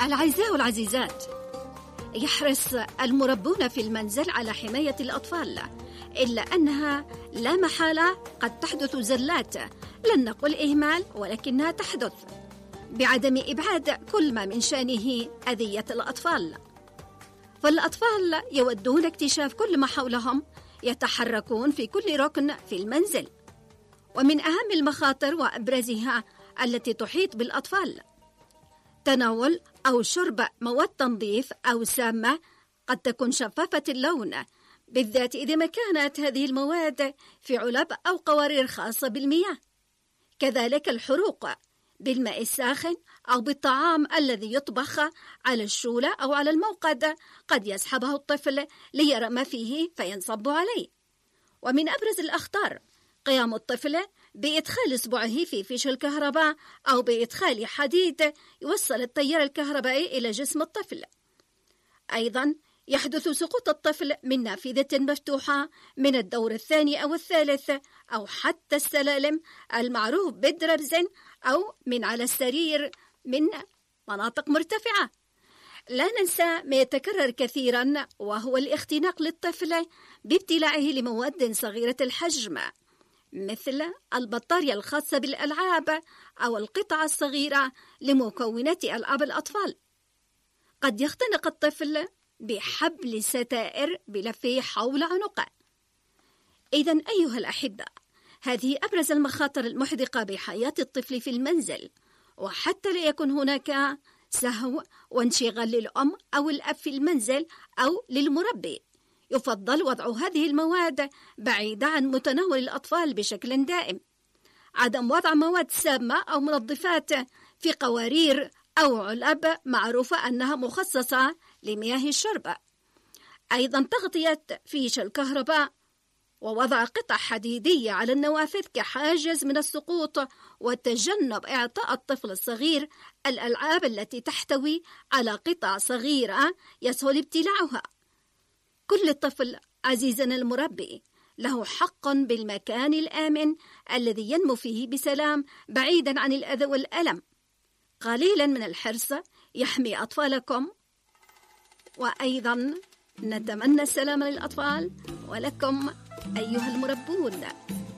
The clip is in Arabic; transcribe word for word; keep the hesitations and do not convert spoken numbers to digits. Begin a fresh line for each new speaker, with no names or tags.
الأعزاء والعزيزات، يحرص المربون في المنزل على حماية الأطفال، إلا أنها لا محالة قد تحدث زلات، لن نقل إهمال ولكنها تحدث بعدم إبعاد كل ما من شأنه أذية الأطفال. فالأطفال يودون اكتشاف كل ما حولهم، يتحركون في كل ركن في المنزل، ومن أهم المخاطر وأبرزها التي تحيط بالأطفال تناول أو شرب مواد تنظيف أو سامة قد تكون شفافة اللون، بالذات إذا ما كانت هذه المواد في علب أو قوارير خاصة بالمياه. كذلك الحروق بالماء الساخن أو بالطعام الذي يطبخ على الشولة أو على الموقد قد يسحبه الطفل ليرى ما فيه فينصب عليه. ومن أبرز الأخطار قيام الطفل بإدخال إصبعه في فيش الكهرباء أو بإدخال حديد يوصل التيار الكهربائي إلى جسم الطفل. أيضا يحدث سقوط الطفل من نافذة مفتوحة من الدور الثاني أو الثالث أو حتى السلالم المعروف بالدربز أو من على السرير من مناطق مرتفعة. لا ننسى ما يتكرر كثيرا، وهو الاختناق للطفل بابتلاعه لمواد صغيرة الحجم مثل البطارية الخاصة بالألعاب أو القطع الصغيرة لمكونات ألعاب الأطفال. قد يختنق الطفل بحبل ستائر بلفه حول عنقه. إذن أيها الأحبة، هذه أبرز المخاطر المحدقة بحياة الطفل في المنزل، وحتى لا يكون هناك سهو وانشغال للأم أو الأب في المنزل أو للمربي، يفضل وضع هذه المواد بعيدة عن متناول الأطفال بشكل دائم. عدم وضع مواد سامة أو منظفات في قوارير أو علب معروفة أنها مخصصة لمياه الشرب. أيضا تغطية فيش الكهرباء ووضع قطع حديدية على النوافذ كحاجز من السقوط، وتجنب إعطاء الطفل الصغير الألعاب التي تحتوي على قطع صغيرة يسهل ابتلاعها. كل طفل عزيزنا المربي له حق بالمكان الآمن الذي ينمو فيه بسلام بعيدا عن الأذى والألم. قليلا من الحرص يحمي أطفالكم، وأيضا نتمنى السلام للأطفال ولكم أيها المربون.